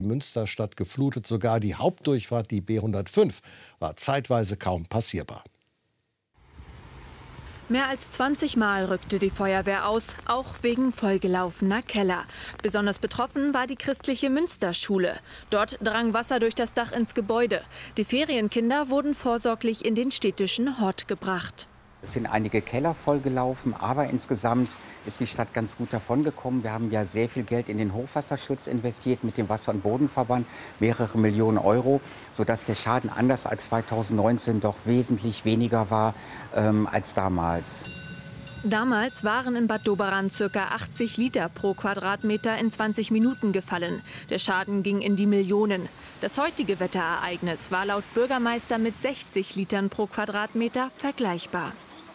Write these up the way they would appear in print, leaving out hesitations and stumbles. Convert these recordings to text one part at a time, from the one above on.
Münsterstadt geflutet, sogar die Hauptdurchfahrt, die B105, war zeitweise kaum passierbar. Mehr als 20 Mal rückte die Feuerwehr aus, auch wegen vollgelaufener Keller. Besonders betroffen war die christliche Münsterschule. Dort drang Wasser durch das Dach ins Gebäude. Die Ferienkinder wurden vorsorglich in den städtischen Hort gebracht. Es sind einige Keller vollgelaufen, aber insgesamt ist die Stadt ganz gut davongekommen. Wir haben ja sehr viel Geld in den Hochwasserschutz investiert mit dem Wasser- und Bodenverband, mehrere Millionen Euro, sodass der Schaden anders als 2019 doch wesentlich weniger war als damals. Damals waren in Bad Doberan ca. 80 Liter pro Quadratmeter in 20 Minuten gefallen. Der Schaden ging in die Millionen. Das heutige Wetterereignis war laut Bürgermeister mit 60 Litern pro Quadratmeter vergleichbar.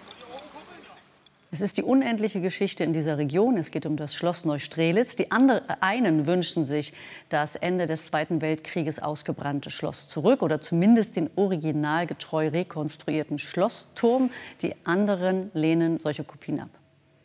Es ist die unendliche Geschichte in dieser Region. Es geht um das Schloss Neustrelitz. Die einen wünschen sich das Ende des Zweiten Weltkrieges ausgebrannte Schloss zurück oder zumindest den originalgetreu rekonstruierten Schlossturm. Die anderen lehnen solche Kopien ab.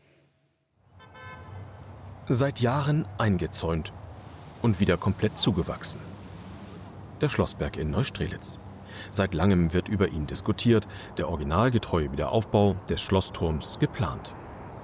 Seit Jahren eingezäunt und wieder komplett zugewachsen. Der Schlossberg in Neustrelitz. Seit langem wird über ihn diskutiert, der originalgetreue Wiederaufbau des Schlossturms geplant.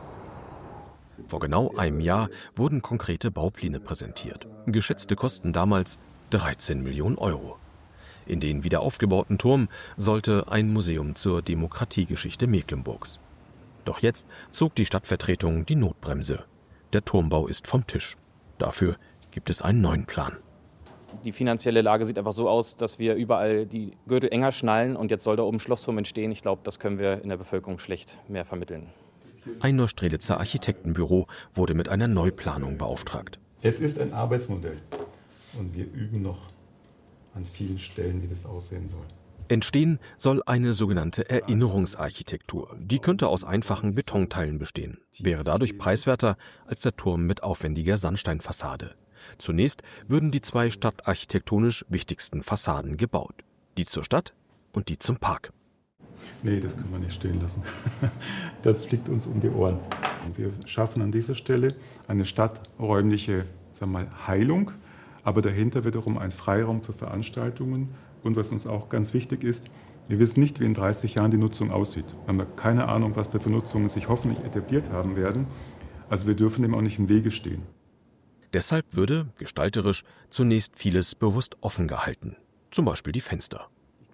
Vor genau einem Jahr wurden konkrete Baupläne präsentiert. Geschätzte Kosten damals 13 Millionen Euro. In den wiederaufgebauten Turm sollte ein Museum zur Demokratiegeschichte Mecklenburgs. Doch jetzt zog die Stadtvertretung die Notbremse. Der Turmbau ist vom Tisch. Dafür gibt es einen neuen Plan. Die finanzielle Lage sieht einfach so aus, dass wir überall die Gürtel enger schnallen und jetzt soll da oben ein Schlossturm entstehen. Ich glaube, das können wir in der Bevölkerung schlecht mehr vermitteln. Ein Neustrelitzer Architektenbüro wurde mit einer Neuplanung beauftragt. Es ist ein Arbeitsmodell und wir üben noch an vielen Stellen, wie das aussehen soll. Entstehen soll eine sogenannte Erinnerungsarchitektur. Die könnte aus einfachen Betonteilen bestehen, wäre dadurch preiswerter als der Turm mit aufwendiger Sandsteinfassade. Zunächst würden die zwei stadtarchitektonisch wichtigsten Fassaden gebaut. Die zur Stadt und die zum Park. Nee, das können wir nicht stehen lassen. Das fliegt uns um die Ohren. Wir schaffen an dieser Stelle eine stadträumliche, sagen wir mal, Heilung, aber dahinter wiederum ein Freiraum für Veranstaltungen. Und was uns auch ganz wichtig ist, wir wissen nicht, wie in 30 Jahren die Nutzung aussieht. Wir haben keine Ahnung, was da für Nutzungen sich hoffentlich etabliert haben werden. Also wir dürfen dem auch nicht im Wege stehen. Deshalb würde, gestalterisch, zunächst vieles bewusst offen gehalten. Zum Beispiel die Fenster.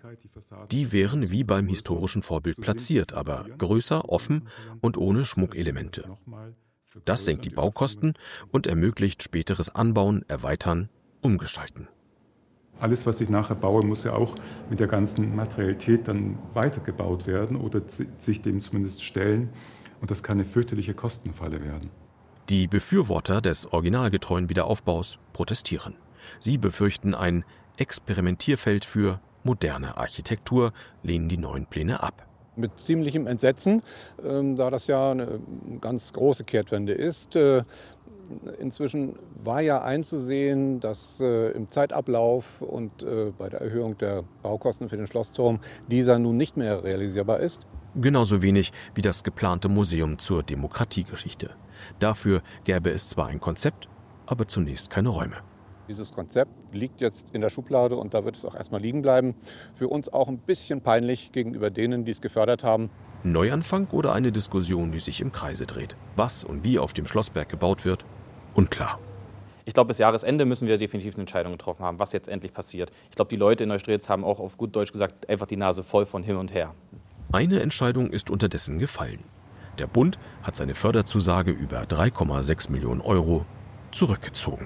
Die wären wie beim historischen Vorbild platziert, aber größer, offen und ohne Schmuckelemente. Das senkt die Baukosten und ermöglicht späteres Anbauen, Erweitern, Umgestalten. Alles, was ich nachher baue, muss ja auch mit der ganzen Materialität dann weitergebaut werden oder sich dem zumindest stellen. Und das kann eine fürchterliche Kostenfalle werden. Die Befürworter des originalgetreuen Wiederaufbaus protestieren. Sie befürchten ein Experimentierfeld für moderne Architektur, lehnen die neuen Pläne ab. Mit ziemlichem Entsetzen, da das ja eine ganz große Kehrtwende ist. Inzwischen war ja einzusehen, dass im Zeitablauf und bei der Erhöhung der Baukosten für den Schlossturm dieser nun nicht mehr realisierbar ist. Genauso wenig wie das geplante Museum zur Demokratiegeschichte. Dafür gäbe es zwar ein Konzept, aber zunächst keine Räume. Dieses Konzept liegt jetzt in der Schublade und da wird es auch erstmal liegen bleiben. Für uns auch ein bisschen peinlich gegenüber denen, die es gefördert haben. Neuanfang oder eine Diskussion, die sich im Kreise dreht. Was und wie auf dem Schlossberg gebaut wird, unklar. Ich glaube, bis Jahresende müssen wir definitiv eine Entscheidung getroffen haben, was jetzt endlich passiert. Ich glaube, die Leute in Neustrelitz haben auch auf gut Deutsch gesagt, einfach die Nase voll von hin und her. Eine Entscheidung ist unterdessen gefallen. Der Bund hat seine Förderzusage über 3,6 Millionen Euro zurückgezogen.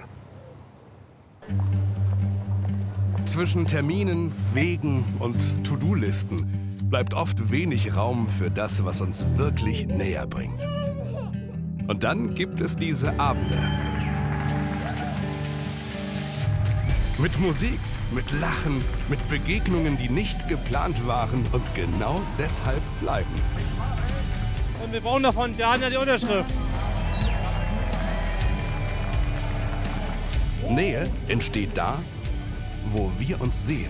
Zwischen Terminen, Wegen und To-Do-Listen bleibt oft wenig Raum für das, was uns wirklich näher bringt. Und dann gibt es diese Abende. Mit Musik, mit Lachen, mit Begegnungen, die nicht geplant waren und genau deshalb bleiben. Und wir brauchen davon, der hat ja die Unterschrift. Nähe entsteht da, wo wir uns sehen.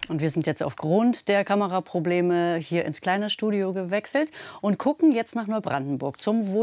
Und wir sind jetzt aufgrund der Kameraprobleme hier ins kleine Studio gewechselt und gucken jetzt nach Neubrandenburg zum